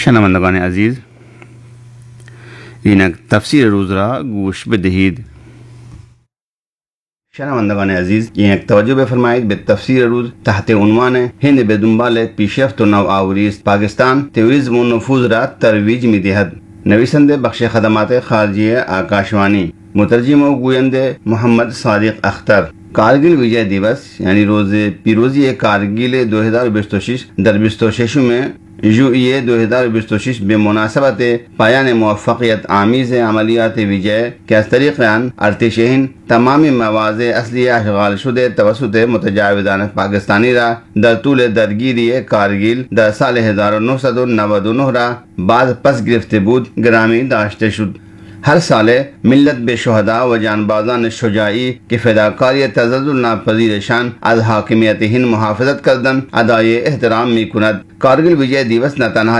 शनमंदगान अजीज इनक तफसीर रोज़रा गोश बदहीद शनमंदगान अजीज इनक तवज्जो बे फरमाइद बे तफसीर रोज़ तहत उन्वान हिंद बेदुम्बाल पीशरफ्त नव आवरीस पाकिस्तान तेवरिज़्म व नफूज़ रा तरवीज मिदिहद नवीसंदे बख्श खदमात खारजिया आकाशवाणी मुतरजिम व गोयंदे मोहम्मद सादिक अख्तर। कारगिल विजय दिवस यानी रोज़ पीरोज़ी कारगिल 2026 दर 26 में यूए 2026 बेमुनासबत पायान मुवफ़्फ़क़ियत आमीज़ अमलियात विजय के अस तरीक़ान अर्तिशहिन तमामी मवाज़ असली अशगाल शुदे तवसुत मुतजाविज़ान पाकिस्तानी रा दर तूल दरगिरी कारगिल दर साल 1999 रा बाद पस गिरफ्त बूद ग्रामी दाश्ते शुद। हर साल मिल्लत बेशुहदा व जानबाजान शुजाई के फ़िदाकारी तज़ल्लुल नापज़ीर शान अज़ हाकिमियत हिंद मुहाफ़ज़त करदन अदाए एहतराम मी कुनद। कारगिल विजय दिवस न तनहा